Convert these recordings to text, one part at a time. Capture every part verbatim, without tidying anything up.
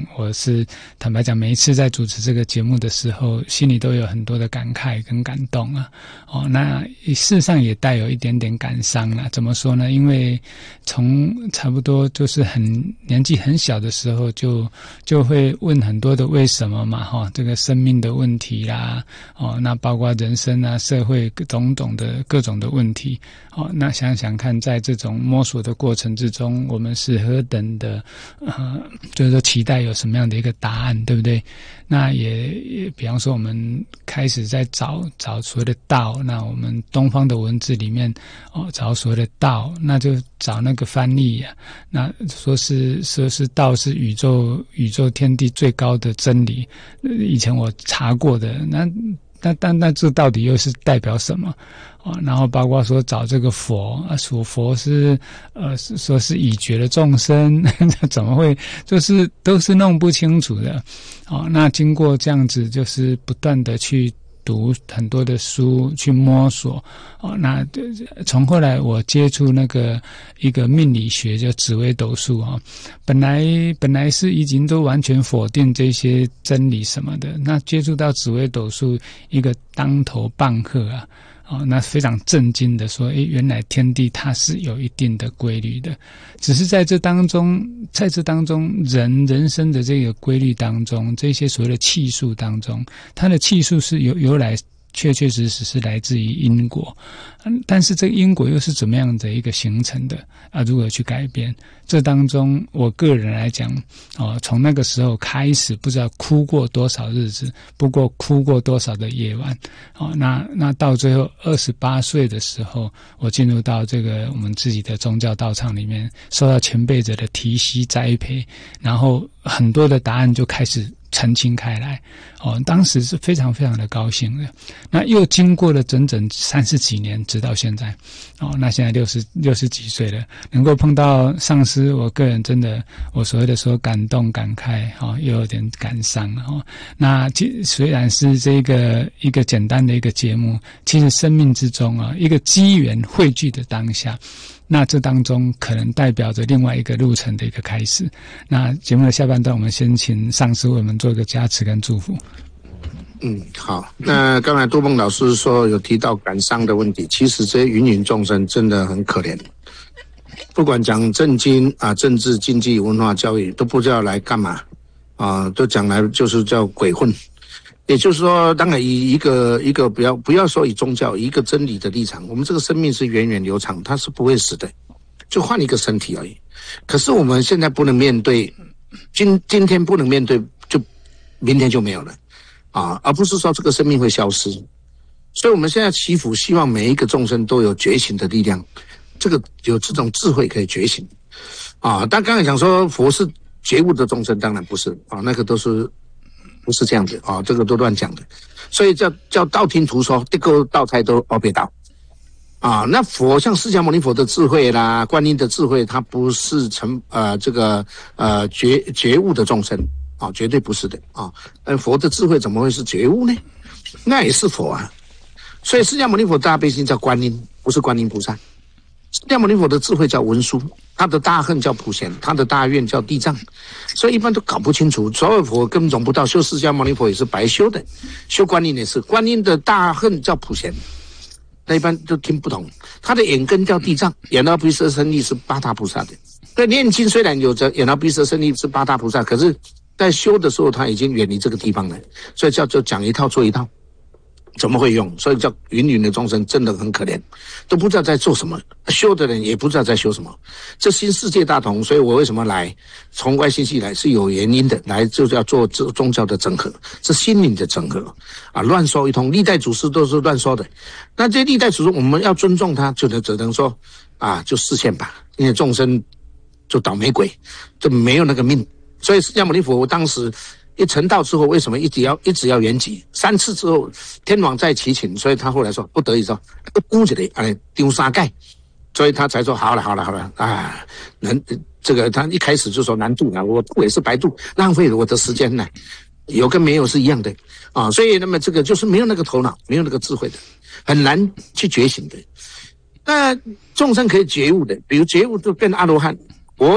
我是坦白讲，每一次在主持这个节目的时候，心里都有很多的感慨跟感动啊。哦，那事实上也带有一点点感伤啦。怎么说呢？因为从差不多就是很年纪很小的时候就就会问很多的为什么嘛，哈、哦，这个生命的问题啦，哦，那包括人生啊、社会种种的各种的问题。哦，那想想看，在这种摸索的过程之中，我们是何等的呃，就是说期待有什么样的一个答案，对不对？那也也比方说，我们开始在找找所谓的道，那我们东方的文字里面哦，找所谓的道，那就找那个翻译啊，那说是说是道是宇宙宇宙天地最高的真理，以前我查过的，那那但那这到底又是代表什么？啊，然后包括说找这个佛啊，说佛是呃是说是已觉的众生，怎么会就是都是弄不清楚的。哦，那经过这样子，就是不断的去读很多的书，去摸索。哦，那从后来我接触那个一个命理学叫紫微斗数啊，本来本来是已经都完全否定这些真理什么的，那接触到紫微斗数一个当头棒喝啊。哦，那非常震惊的说，诶，原来天地它是有一定的规律的，只是在这当中，在这当中人人生的这个规律当中，这些所谓的气数当中，它的气数是由由来确确实实是来自于因果，嗯，但是这个因果又是怎么样的一个形成的啊？如何去改变？这当中，我个人来讲，哦，从那个时候开始，不知道哭过多少日子，不过哭过多少的夜晚，哦，那那到最后二十八岁的时候，我进入到这个我们自己的宗教道场里面，受到前辈者的提携栽培，然后很多的答案就开始澄清开来，哦，当时是非常非常的高兴的。那又经过了整整三十几年，直到现在，哦，那现在六十六十几岁了，能够碰到上师，我个人真的，我所谓的说感动感慨，哦，又有点感伤哦。那虽然是这个一个简单的一个节目，其实生命之中啊，一个机缘汇聚的当下。那这当中可能代表着另外一个路程的一个开始。那节目的下半段，我们先请上师为我们做一个加持跟祝福。 嗯，好。那刚才多梦老师说有提到感伤的问题，其实这些芸芸众生真的很可怜，不管讲政经啊、政治、经济、文化、教育，都不知道来干嘛啊，都讲来就是叫鬼混。也就是说，当然以一个一个不要不要说以宗教以一个真理的立场，我们这个生命是源远流长，它是不会死的，就换一个身体而已。可是我们现在不能面对，今今天不能面对，就明天就没有了啊，而不是说这个生命会消失。所以我们现在祈福，希望每一个众生都有觉醒的力量，这个有这种智慧可以觉醒啊。但刚才讲说佛是觉悟的众生，当然不是啊，那个都是。不是这样子啊，这个都乱讲的，所以叫叫道听途说，这个道菜都熬别道啊。那佛像释迦牟尼佛的智慧啦，观音的智慧，它不是成呃这个呃觉觉悟的众生啊，绝对不是的啊。呃，佛的智慧怎么会是觉悟呢？那也是佛啊。所以释迦牟尼佛大悲心叫观音，不是观音菩萨。释迦牟尼佛的智慧叫文殊，他的大恨叫普贤，他的大愿叫地藏，所以一般都搞不清楚。所有佛根本融不到，修释迦牟尼佛也是白修的，修观音也是，观音的大恨叫普贤，那一般都听不懂。他的眼根叫地藏，眼耳鼻舌身意是八大菩萨的。对，念经虽然有着眼耳鼻舌身意是八大菩萨，可是在修的时候他已经远离这个地方了，所以叫做讲一套做一套。怎么会用？所以叫芸芸的众生真的很可怜，都不知道在做什么，修的人也不知道在修什么。这新世界大同，所以我为什么来从外星系来是有原因的，来就是要做这宗教的整合，是心灵的整合啊！乱说一通，历代祖师都是乱说的。那这些历代祖师我们要尊重他，就能只能说啊，就视线吧，因为众生就倒霉鬼，就没有那个命。所以释迦牟尼佛我当时。一成道之后，为什么一直要一直要圆寂？三次之后，天王在祈请，所以他后来说不得已说，丢起来，哎，丢沙盖，所以他才说好了，好了，好了啊！难，这个他一开始就说难度啊，我度也是白度，浪费了我的时间呢，有跟没有是一样的啊！所以那么这个就是没有那个头脑，没有那个智慧的，很难去觉醒的。那众生可以觉悟的，比如觉悟就变阿罗汉，我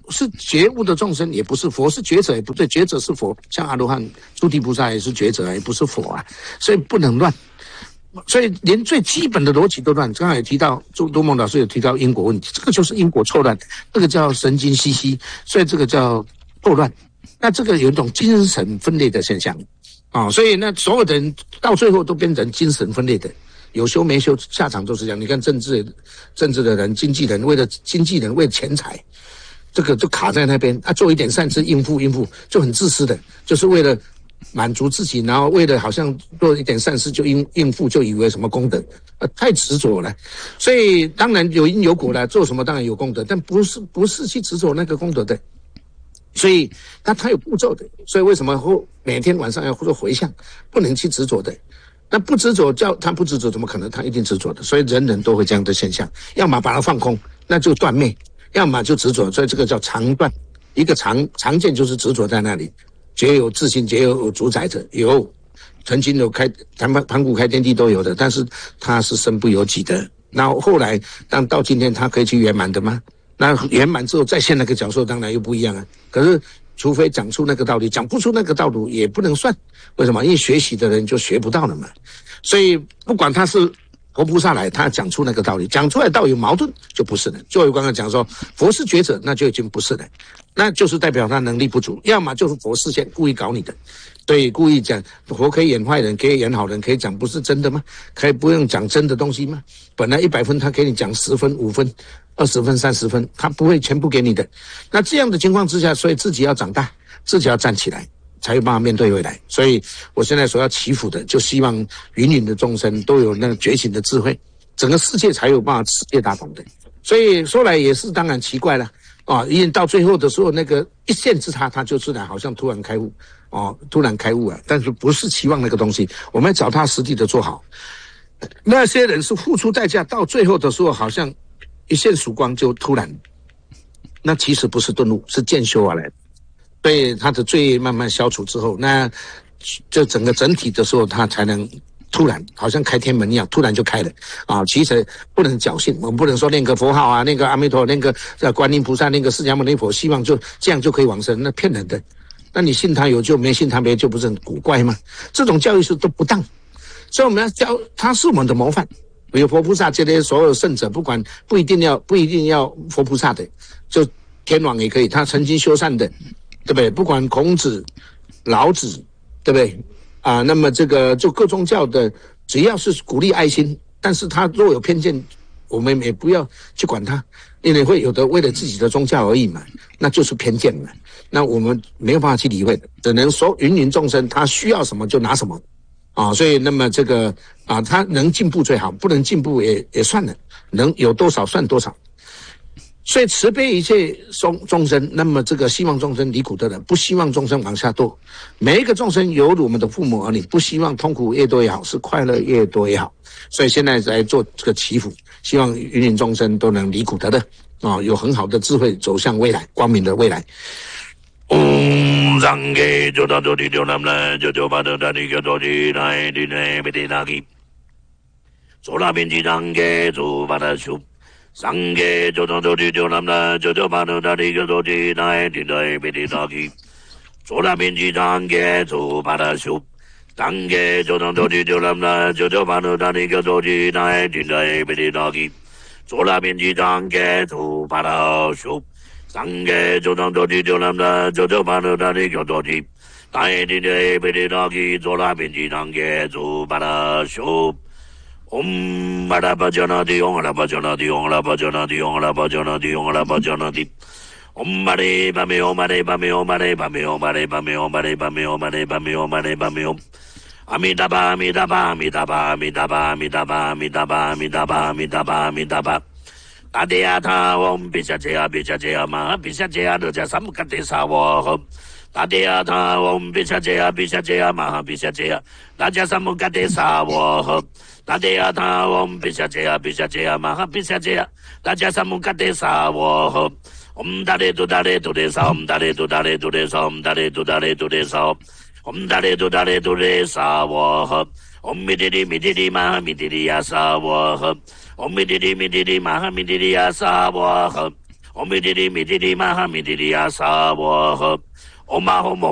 是觉悟的众生，也不是佛，是觉者也不对，觉者是佛，像阿罗汉、诸提菩萨也是觉者，也不是佛啊，所以不能乱。所以连最基本的逻辑都乱。刚才也提到，周多梦老师有提到因果问题，这个就是因果错乱，这个叫神经兮兮，所以这个叫错乱。那这个有一种精神分裂的现象啊、哦，所以那所有的人到最后都变成精神分裂的，有修没修，下场都是这样。你看政治政治的人、经纪人，为了经纪人为了钱财，这个就卡在那边，他、啊、做一点善事应付应付，就很自私的，就是为了满足自己，然后为了好像做一点善事就应应付，就以为什么功德，呃，太执着了。所以当然有因有果了，做什么当然有功德，但不是不是去执着那个功德的。所以那他有步骤的，所以为什么后每天晚上要做回向，不能去执着的。那不执着叫他不执着，怎么可能？他一定执着的。所以人人都会这样的现象，要么把它放空，那就断灭；要么就执着，所以这个叫常断。一个常常见就是执着在那里。觉有自性，觉有主宰者，有曾经有开盘盘古开天地都有的，但是他是身不由己的。然后后来，当到今天他可以去圆满的吗？那圆满之后再现那个角色，当然又不一样啊。可是除非讲出那个道理，讲不出那个道理也不能算。为什么？因为学习的人就学不到了嘛。所以不管他是佛菩萨来，他讲出那个道理，讲出来道理有矛盾就不是了。就我刚刚讲说，佛是觉者，那就已经不是了。那就是代表他能力不足，要么就是佛事先故意搞你的，对，故意讲佛可以演坏人，可以演好人，可以讲不是真的吗？可以不用讲真的东西吗？本来一百分，他给你讲十分、五分、二十分、三十分，他不会全部给你的。那这样的情况之下，所以自己要长大，自己要站起来，才有办法面对未来。所以我现在所要祈福的，就希望芸芸的众生都有那个觉醒的智慧，整个世界才有办法世界大同的。所以说来也是当然奇怪了。啊，因为到最后的时候，那个一线之差，他就自然好像突然开悟，哦，突然开悟了。但是不是期望那个东西，我们要找他实地的做好。那些人是付出代价，到最后的时候，好像一线曙光就突然，那其实不是顿悟，是渐修而来的。所以他的罪业慢慢消除之后，那这整个整体的时候，他才能。突然好像开天门一样，突然就开了啊！其实不能侥幸，我们不能说念个佛号啊，念个阿弥陀，念个呃观音菩萨，念个释迦牟尼佛，希望就这样就可以往生，那骗人的。那你信他有救，没信他没救，不是很古怪吗？这种教育是都不当，所以我们要教他是我们的模范。比如佛菩萨这些所有圣者，不管不一定要不一定要佛菩萨的，就天王也可以，他曾经修善的，对不对？不管孔子、老子，对不对？啊，那么这个就各宗教的，只要是鼓励爱心，但是他若有偏见，我们也不要去管他，因为会有的为了自己的宗教而已嘛，那就是偏见嘛。那我们没有办法去理会的，只能说芸芸众生他需要什么就拿什么，啊，所以那么这个啊，他能进步最好，不能进步也也算了，能有多少算多少。所以慈悲一切众众生，那么这个希望众生离苦得乐，不希望众生往下堕。每一个众生犹如我们的父母儿女，不希望痛苦越多越好，是快乐越多越好。所以现在在做这个祈福，希望芸芸众生都能离苦得乐啊、哦，有很好的智慧，走向未来，光明的未来。Om Sangye Joda Dodi Jonam La Jojo Bada Dadi Dodi Nai Di Nai Bidi Nagi Sola Binji Sangye Zu Bada Shup Sangye Jodo Dodi Jonam La Jojo Bada Dadi Dodi Nai Di Nai Bidi Nagi Sola Binji Sangye Zu Bada Shup Sangye Jodo Dodi Jonam La Jojo Bada Dadi Dodi Nai Di Nai Bidi Nagi Sola Binji Sangye Zu Bada Shup Sangye Jodang Dodi Jolamda Jojo Banu Dadi Gyododi Tai Di De Bidi Dagi Zola Binji Dange Zu Bada Shub Om Bada Bajana Di Ong La Bajana Di Ong La Bajana Di Ong La Bajana Di Ong La Bajana Di Om Bade Bame Om Bade Bame Om Bade Bame Om Bade Bame Om Bade Bame Om Bade Bame Om Bade Bame Om Amidaba Amidaba Amidaba Amidaba Amidaba Amidaba Amidaba Amidaba Amidaba Tadeyata Om Bishajaya Bishajaya Maha Bishajaya Raja Samkate Sawa Tadeyata Om Bishajaya Bishajaya Maha Bishajaya Raja Samkate Sawa Tadeyata Om Bishajaya Bishajaya Maha Bishajaya Raja Samkate Sawa Om Dare Tu Dare Tu De Sa Om Dare Tu Dare Tu De Sa Om Dare Tu Dare Tu De Sa Om Dare Tu Dare Tu De Sawa Om Midiri Midiri Maha Midiri Sawa Om Midiri Midiri Maha Midiri Sawa 唵咪哩哩咪哩哩嘛哈咪哩哩呀沙摩诃，唵嘛吽哞。